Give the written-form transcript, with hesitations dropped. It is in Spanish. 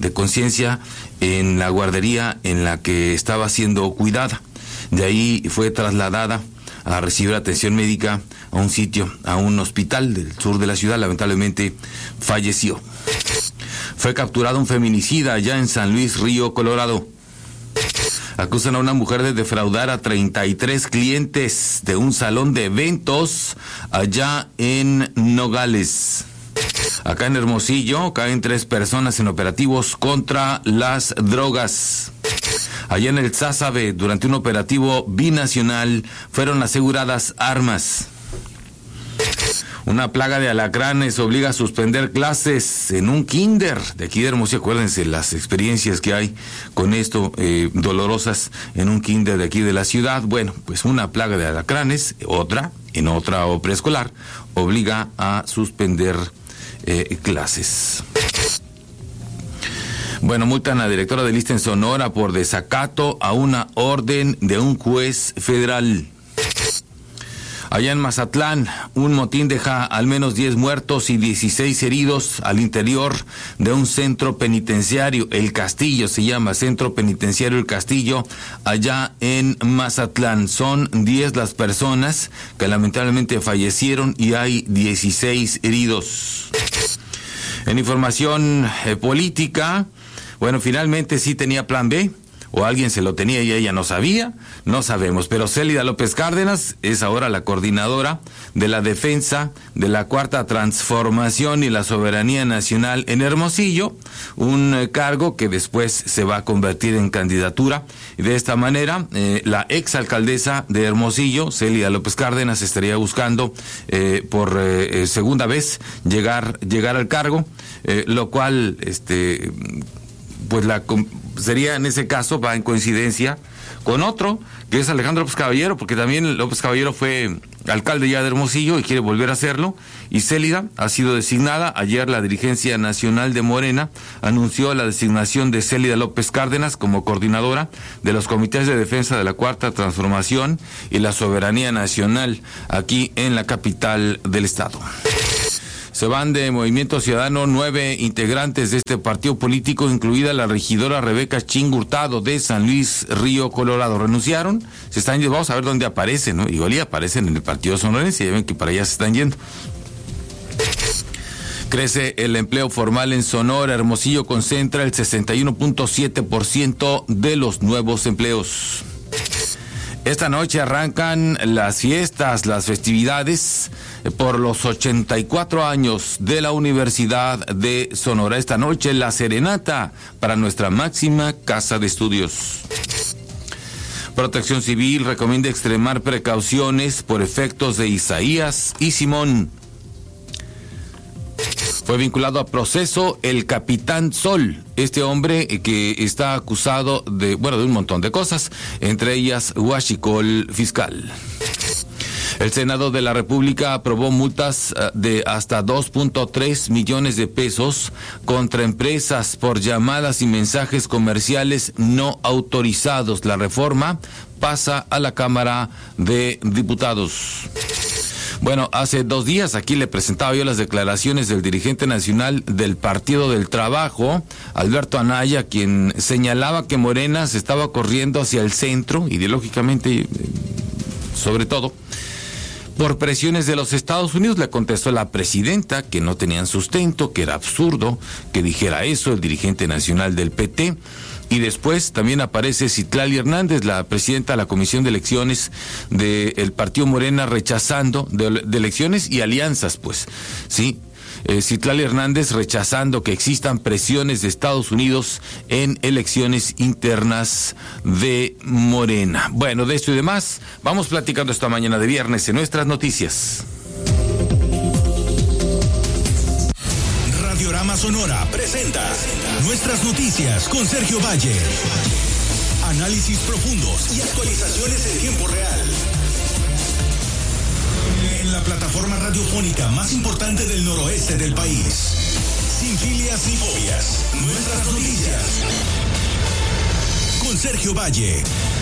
de conciencia en la guardería en la que estaba siendo cuidada. De ahí fue trasladada a recibir atención médica a un sitio, a un hospital del sur de la ciudad. Lamentablemente falleció. Fue capturado un feminicida allá en San Luis Río Colorado. Acusan a una mujer de defraudar a 33 clientes de un salón de eventos allá en Nogales. Acá en Hermosillo caen 3 personas en operativos contra las drogas. Allá en el Sázabe, durante un operativo binacional, fueron aseguradas armas. Una plaga de alacranes obliga a suspender clases en un kinder de aquí de Hermosillo. Acuérdense las experiencias que hay con esto, dolorosas, en un kinder de aquí de la ciudad. Bueno, pues una plaga de alacranes, en otra o preescolar, obliga a suspender clases. Bueno, multan a la directora del ISSSTE en Sonora por desacato a una orden de un juez federal. Allá en Mazatlán, un motín deja al menos 10 muertos y 16 heridos al interior de un centro penitenciario. El Castillo se llama, Centro Penitenciario El Castillo, allá en Mazatlán. Son 10 las personas que lamentablemente fallecieron y hay 16 heridos. En información política, bueno, finalmente sí tenía plan B, o alguien se lo tenía y ella no sabía, no sabemos, pero Célida López Cárdenas es ahora la coordinadora de la defensa de la Cuarta Transformación y la Soberanía Nacional en Hermosillo, un cargo que después se va a convertir en candidatura, y de esta manera la exalcaldesa de Hermosillo, Célida López Cárdenas, estaría buscando por segunda vez llegar al cargo, lo cual pues sería en ese caso, va en coincidencia con otro, que es Alejandro López Caballero, porque también López Caballero fue alcalde ya de Hermosillo y quiere volver a hacerlo, y Célida ha sido designada. Ayer la dirigencia nacional de Morena anunció la designación de Célida López Cárdenas como coordinadora de los comités de defensa de la Cuarta Transformación y la Soberanía Nacional aquí en la capital del estado. Se van de Movimiento Ciudadano 9 integrantes de este partido político, incluida la regidora Rebeca Ching Hurtado de San Luis Río Colorado. Renunciaron, se están yendo, vamos a ver dónde aparecen, ¿no? Igual y aparecen en el partido sonorense, ya ven que para allá se están yendo. Crece el empleo formal en Sonora. Hermosillo concentra el 61.7% de los nuevos empleos. Esta noche arrancan las fiestas, las festividades por los 84 años de la Universidad de Sonora. Esta noche la serenata para nuestra máxima casa de estudios. Protección Civil recomienda extremar precauciones por efectos de Isaías y Simón. Fue vinculado a proceso el Capitán Sol, este hombre que está acusado de un montón de cosas, entre ellas huachicol fiscal. El Senado de la República aprobó multas de hasta 2.3 millones de pesos contra empresas por llamadas y mensajes comerciales no autorizados. La reforma pasa a la Cámara de Diputados. Bueno, hace 2 días aquí le presentaba yo las declaraciones del dirigente nacional del Partido del Trabajo, Alberto Anaya, quien señalaba que Morena se estaba corriendo hacia el centro, ideológicamente, sobre todo, por presiones de los Estados Unidos. Le contestó la presidenta que no tenían sustento, que era absurdo que dijera eso el dirigente nacional del PT. Y después también aparece Citlali Hernández, la presidenta de la Comisión de Elecciones del Partido Morena, rechazando de elecciones y alianzas, pues, sí. Citlali Hernández rechazando que existan presiones de Estados Unidos en elecciones internas de Morena. Bueno, de esto y demás, vamos platicando esta mañana de viernes en nuestras noticias. Radiorama Sonora presenta Nuestras Noticias con Sergio Valle. Análisis profundos y actualizaciones en tiempo real. En la plataforma radiofónica más importante del noroeste del país. Sin filias ni fobias. Nuestras Noticias. Con Sergio Valle.